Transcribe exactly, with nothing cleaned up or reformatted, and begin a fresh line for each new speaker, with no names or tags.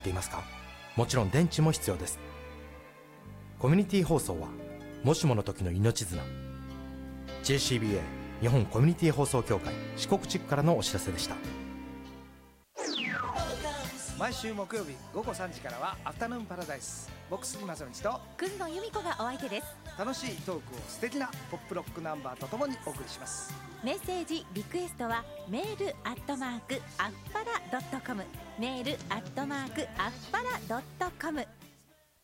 ていますか？もちろん電池も必要です。コミュニティ放送はもしもの時の命綱。 ジェーシービーエー 日本コミュニティ放送協会四国地区からのお知らせでした。
毎週木曜日午後さんじからはアフタヌーンパラダイス。僕杉正道と
くんの由美子がお相手です。
楽しいトークを素敵なポップロックナンバーとともにお送りします。
メッセージリクエストはメールアットマークアッパラドットコム、メールアットマークアッパラドットコム。